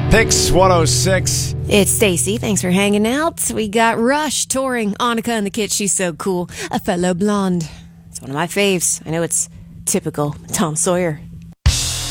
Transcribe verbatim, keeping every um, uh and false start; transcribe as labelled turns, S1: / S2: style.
S1: Pix one oh six.
S2: It's Stacy. Thanks for hanging out. We got Rush touring Annika and the Kid. She's so cool. A Fellow Blonde. It's one of my faves. I know it's typical Tom Sawyer.